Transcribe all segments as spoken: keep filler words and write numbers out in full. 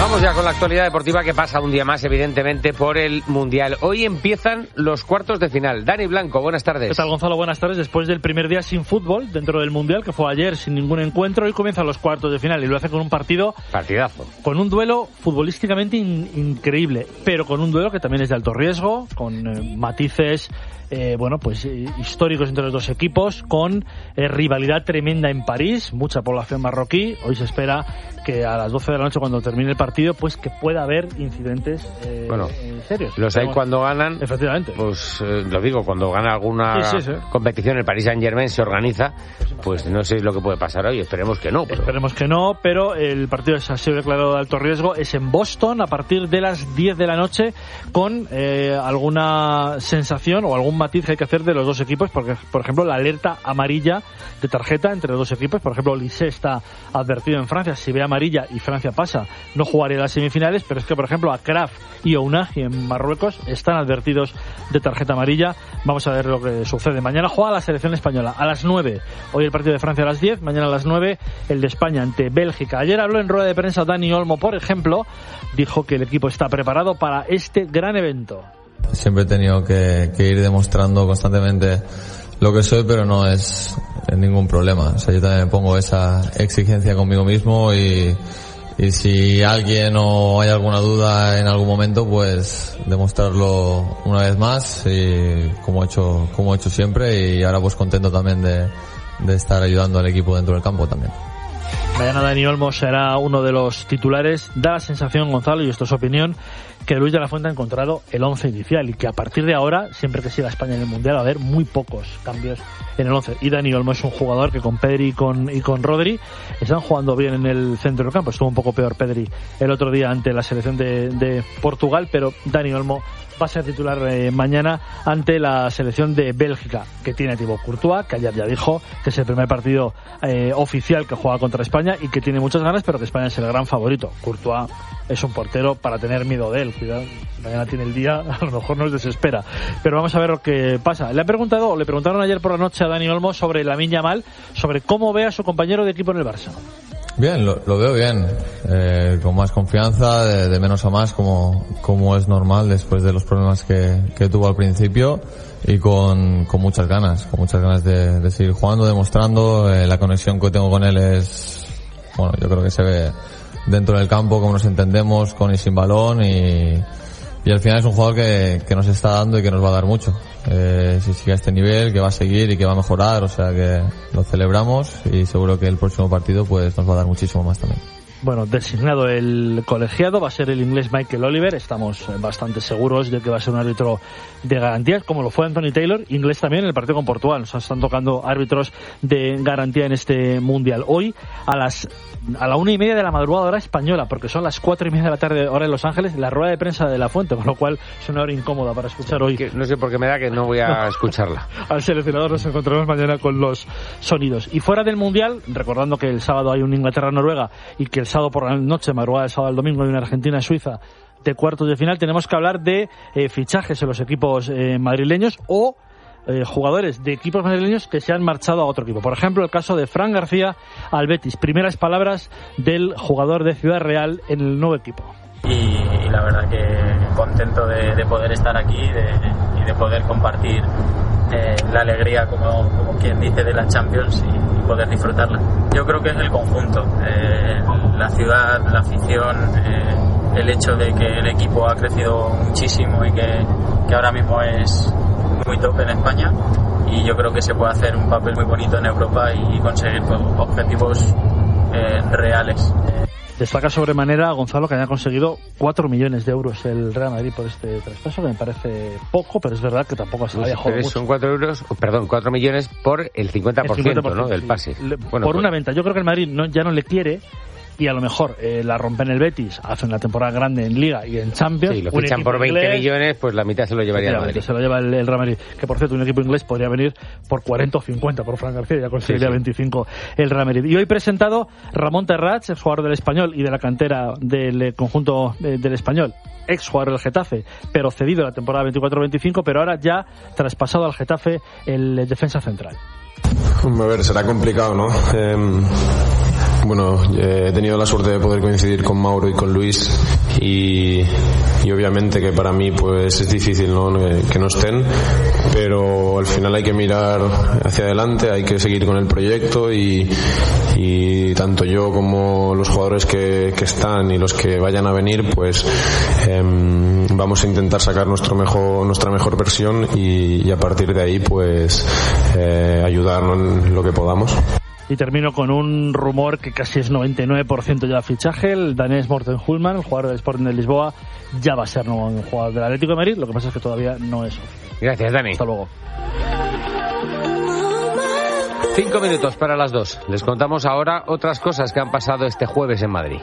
Vamos ya con la actualidad deportiva que pasa un día más, evidentemente, por el Mundial. Hoy empiezan los cuartos de final. Dani Blanco, buenas tardes. ¿Qué tal, Gonzalo? Buenas tardes. Después del primer día sin fútbol dentro del Mundial, que fue ayer sin ningún encuentro, hoy comienzan los cuartos de final y lo hace con un partido... Partidazo. Con un duelo futbolísticamente in- increíble, pero con un duelo que también es de alto riesgo, con eh, matices... Eh, bueno, pues eh, históricos entre los dos equipos, con eh, rivalidad tremenda en París, mucha población marroquí. Hoy se espera que a las doce de la noche, cuando termine el partido, pues que pueda haber incidentes eh, bueno, eh, serios. Los hay cuando ganan. Efectivamente. Pues eh, lo digo, cuando gana alguna sí, sí, sí. competición, el Paris Saint-Germain se organiza, pues no sé lo que puede pasar hoy. Esperemos que no. Pero... Esperemos que no, pero el partido ha sido declarado de alto riesgo. Es en Boston a partir de las diez de la noche, con eh, alguna sensación o algún matiz que hay que hacer de los dos equipos, porque, por ejemplo, la alerta amarilla de tarjeta entre los dos equipos. Por ejemplo, Olise está advertido en Francia. Si ve amarilla y Francia pasa, no jugaría las semifinales, pero es que, por ejemplo, Akraf y Ounahi en Marruecos están advertidos de tarjeta amarilla. Vamos a ver lo que sucede. Mañana juega la selección española a las nueve. Hoy el partido de Francia a las diez, mañana a las nueve el de España ante Bélgica. Ayer habló en rueda de prensa Dani Olmo, por ejemplo, dijo que el equipo está preparado para este gran evento. Siempre he tenido que, que ir demostrando constantemente lo que soy, pero no es ningún problema. O sea, yo también me pongo esa exigencia conmigo mismo y, y si alguien o hay alguna duda en algún momento, pues demostrarlo una vez más, y como he hecho, como he hecho siempre, y ahora pues contento también de, de estar ayudando al equipo dentro del campo también. Mañana Dani Olmo será uno de los titulares. Da la sensación, Gonzalo, y esto es opinión, que Luis de la Fuente ha encontrado el once inicial y que a partir de ahora, siempre que siga España en el Mundial, va a haber muy pocos cambios en el once. Y Dani Olmo es un jugador que con Pedri y con, y con Rodri están jugando bien en el centro del campo. Estuvo un poco peor Pedri el otro día ante la selección de, de Portugal, pero Dani Olmo va a ser titular eh, mañana ante la selección de Bélgica, que tiene a Thibaut Courtois, que ayer ya dijo que es el primer partido eh, oficial que juega contra España y que tiene muchas ganas, pero que España es el gran favorito. Courtois es un portero para tener miedo de él. Cuidado, mañana tiene el día, a lo mejor nos desespera. Pero vamos a ver lo que pasa. Le han preguntado, o le preguntaron ayer por la noche a Dani Olmo sobre Lamine Yamal, sobre cómo ve a su compañero de equipo en el Barça. Bien, lo, lo veo bien, eh, con más confianza, de, de menos a más, como, como es normal después de los problemas que, que tuvo al principio, y con, con muchas ganas, con muchas ganas de, de seguir jugando, demostrando. Eh, la conexión que tengo con él es, bueno, yo creo que se ve dentro del campo, cómo nos entendemos con y sin balón, y, y al final es un jugador que, que nos está dando y que nos va a dar mucho. Eh, si sigue a este nivel, que va a seguir y que va a mejorar, o sea que lo celebramos, y seguro que el próximo partido pues nos va a dar muchísimo más también. Bueno, designado el colegiado va a ser el inglés Michael Oliver. Estamos bastante seguros de que va a ser un árbitro de garantías, como lo fue Anthony Taylor, inglés también en el partido con Portugal. Nos están tocando árbitros de garantía en este Mundial. Hoy a las a la una y media de la madrugada hora española, porque son las cuatro y media de la tarde hora en Los Ángeles, la rueda de prensa de La Fuente, con lo cual es una hora incómoda para escuchar hoy. Que no sé por qué me da que no voy a no. escucharla. Al seleccionador nos encontraremos mañana con los sonidos. Y fuera del Mundial, recordando que el sábado hay un Inglaterra-Noruega y que el sábado por la noche, madrugada del sábado al domingo, hay una Argentina-Suiza de cuartos de final, tenemos que hablar de eh, fichajes en los equipos eh, madrileños o Eh, jugadores de equipos madrileños que se han marchado a otro equipo. Por ejemplo, el caso de Fran García al Betis. Primeras palabras del jugador de Ciudad Real en el nuevo equipo. Y, y la verdad que contento de, de poder estar aquí de, y de poder compartir eh, la alegría, como, como quien dice, de la Champions, y, y poder disfrutarla. Yo creo que es el conjunto, eh, la ciudad, la afición, eh, el hecho de que el equipo ha crecido muchísimo y que, que ahora mismo es muy top en España, y yo creo que se puede hacer un papel muy bonito en Europa y conseguir objetivos eh, reales. Destaca sobremanera, Gonzalo, que haya conseguido cuatro millones de euros el Real Madrid por este traspaso, que me parece poco, pero es verdad que tampoco se había jugado mucho. Son cuatro euros, perdón, cuatro millones por el cincuenta por ciento, el cincuenta por ciento, ¿no? Del pase. Sí. Bueno, por pues... una venta. Yo creo que el Madrid no, ya no le quiere, y a lo mejor eh, la rompe en el Betis, hace una temporada grande en Liga y en Champions. Sí, lo fichan por veinte inglés, millones, pues la mitad se lo llevaría el Madrid. Se lo lleva el, el Real Madrid. Que por cierto, un equipo inglés podría venir por cuarenta o cincuenta por Fran García, ya conseguiría sí, sí. veinticinco el Real Madrid. Y hoy presentado Ramón Terrats, ex jugador del Español y de la cantera del conjunto eh, del Español, ex jugador del Getafe, pero cedido la temporada veinticuatro veinticinco, pero ahora ya traspasado al Getafe el defensa central. A ver, será complicado, ¿no? Eh... Bueno, he tenido la suerte de poder coincidir con Mauro y con Luis y, y obviamente que para mí pues es difícil, ¿no?, que no estén, pero al final hay que mirar hacia adelante, hay que seguir con el proyecto y, y tanto yo como los jugadores que, que están y los que vayan a venir pues eh, vamos a intentar sacar nuestro mejor, nuestra mejor versión y, y a partir de ahí pues eh, ayudarnos en lo que podamos. Y termino con un rumor que casi es noventa y nueve por ciento ya fichaje. El danés Morten Hulman, el jugador del Sporting de Lisboa, ya va a ser nuevo jugador del Atlético de Madrid. Lo que pasa es que todavía no es oficial. Gracias, Dani. Hasta luego. Cinco minutos para las dos. Les contamos ahora otras cosas que han pasado este jueves en Madrid.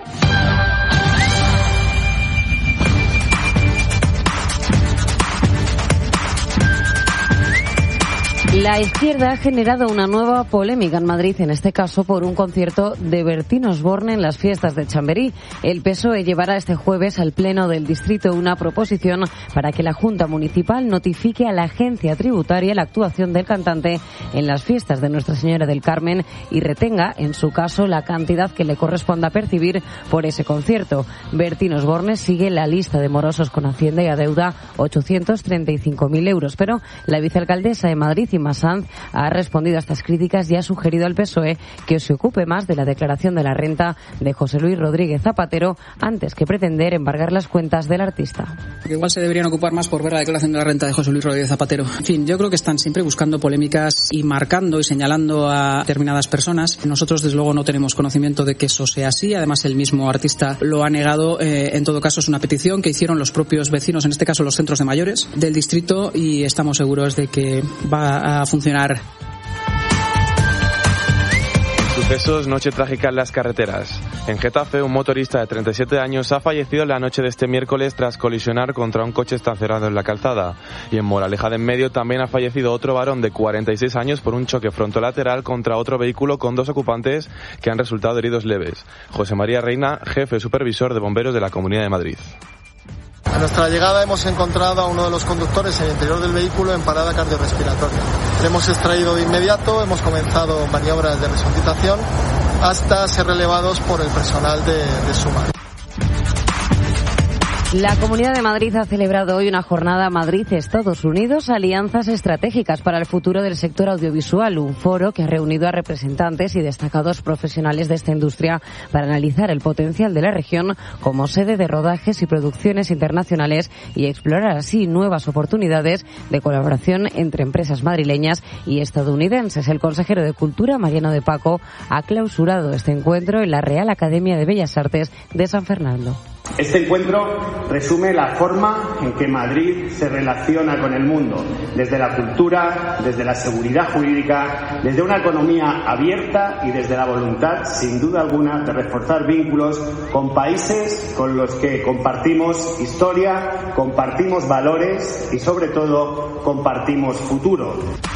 La izquierda ha generado una nueva polémica en Madrid, en este caso por un concierto de Bertín Osborne en las fiestas de Chamberí. El P S O E llevará este jueves al Pleno del Distrito una proposición para que la Junta Municipal notifique a la agencia tributaria la actuación del cantante en las fiestas de Nuestra Señora del Carmen y retenga, en su caso, la cantidad que le corresponda percibir por ese concierto. Bertín Osborne sigue la lista de morosos con Hacienda y adeuda ochocientos treinta y cinco mil euros, pero la vicealcaldesa de Madrid, Sanz, ha respondido a estas críticas y ha sugerido al P S O E que se ocupe más de la declaración de la renta de José Luis Rodríguez Zapatero antes que pretender embargar las cuentas del artista. Igual se deberían ocupar más por ver la declaración de la renta de José Luis Rodríguez Zapatero. En fin, yo creo que están siempre buscando polémicas y marcando y señalando a determinadas personas. Nosotros, desde luego, no tenemos conocimiento de que eso sea así. Además, el mismo artista lo ha negado. Eh, en todo caso, es una petición que hicieron los propios vecinos, en este caso los centros de mayores del distrito, y estamos seguros de que va a a funcionar. Sucesos, noche trágica en las carreteras. En Getafe, un motorista de treinta y siete años ha fallecido la noche de este miércoles tras colisionar contra un coche estacionado en la calzada. Y en Moraleja de Enmedio también ha fallecido otro varón de cuarenta y seis años por un choque frontolateral contra otro vehículo con dos ocupantes que han resultado heridos leves. José María Reina, jefe supervisor de bomberos de la Comunidad de Madrid. A nuestra llegada hemos encontrado a uno de los conductores en el interior del vehículo en parada cardiorrespiratoria. Le hemos extraído de inmediato, hemos comenzado maniobras de resucitación hasta ser relevados por el personal de, de SUMA. La Comunidad de Madrid ha celebrado hoy una jornada Madrid-Estados Unidos, alianzas estratégicas para el futuro del sector audiovisual, un foro que ha reunido a representantes y destacados profesionales de esta industria para analizar el potencial de la región como sede de rodajes y producciones internacionales y explorar así nuevas oportunidades de colaboración entre empresas madrileñas y estadounidenses. El consejero de Cultura, Mariano de Paco, ha clausurado este encuentro en la Real Academia de Bellas Artes de San Fernando. Este encuentro resume la forma en que Madrid se relaciona con el mundo, desde la cultura, desde la seguridad jurídica, desde una economía abierta y desde la voluntad, sin duda alguna, de reforzar vínculos con países con los que compartimos historia, compartimos valores y, sobre todo, compartimos futuro.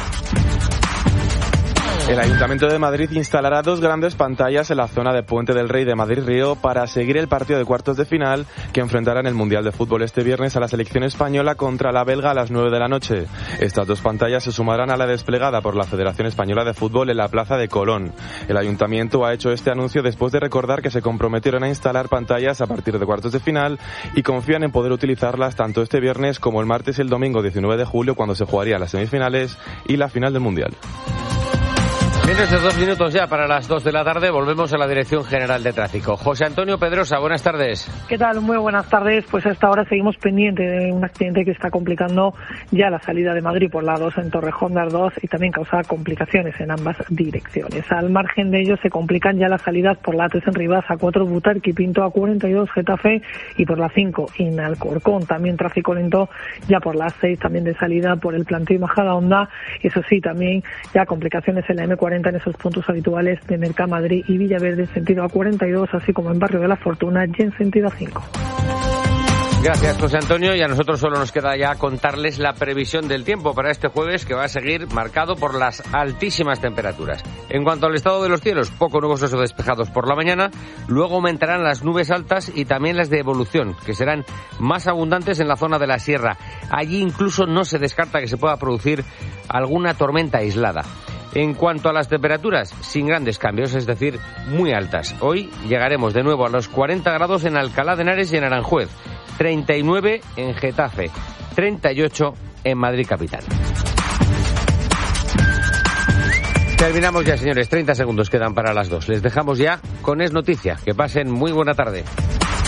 El Ayuntamiento de Madrid instalará dos grandes pantallas en la zona de Puente del Rey de Madrid-Río para seguir el partido de cuartos de final que enfrentarán el Mundial de Fútbol este viernes a la selección española contra la belga a las nueve de la noche. Estas dos pantallas se sumarán a la desplegada por la Federación Española de Fútbol en la Plaza de Colón. El Ayuntamiento ha hecho este anuncio después de recordar que se comprometieron a instalar pantallas a partir de cuartos de final y confían en poder utilizarlas tanto este viernes como el martes y el domingo diecinueve de julio, cuando se jugarían las semifinales y la final del Mundial. Menos de dos minutos ya para las dos de la tarde, volvemos a la Dirección General de Tráfico. José Antonio Pedrosa, buenas tardes. ¿Qué tal? Muy buenas tardes. Pues hasta ahora seguimos pendiente de un accidente que está complicando ya la salida de Madrid por la dos en Torrejón de Ardoz y también causa complicaciones en ambas direcciones. Al margen de ello se complican ya las salidas por la tres en Rivas, A cuatro Butarque, Pinto, A cuarenta y dos Getafe y por la cinco en Alcorcón. También tráfico lento ya por la seis también de salida por el Planteo y Majadahonda. Y eso sí, también ya complicaciones en la eme cuarenta en esos puntos habituales de Mercamadrid y Villaverde en sentido A cuarenta y dos, así como en Barrio de la Fortuna y en sentido A cinco. Gracias, José Antonio, y a nosotros solo nos queda ya contarles la previsión del tiempo para este jueves, que va a seguir marcado por las altísimas temperaturas. En cuanto al estado de los cielos, poco nubosos o despejados por la mañana, luego aumentarán las nubes altas y también las de evolución, que serán más abundantes en la zona de la sierra. Allí incluso no se descarta que se pueda producir alguna tormenta aislada. En cuanto a las temperaturas, sin grandes cambios, es decir, muy altas. Hoy llegaremos de nuevo a los cuarenta grados en Alcalá de Henares y en Aranjuez, treinta y nueve en Getafe, treinta y ocho en Madrid capital. Terminamos ya, señores. treinta segundos quedan para las dos. Les dejamos ya con Es Noticia. Que pasen muy buena tarde.